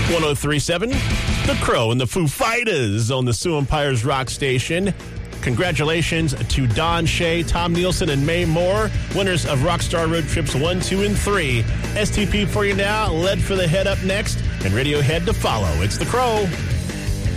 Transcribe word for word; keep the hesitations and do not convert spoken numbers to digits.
one oh three point seven, The Crow and the Foo Fighters on the Sioux Empires Rock Station. Congratulations to Don Shea, Tom Nielsen, and May Moore, winners of Rockstar Road Trips one, two, and three. S T P for you now, Lead for the Head up next, and Radiohead to follow. It's The Crow.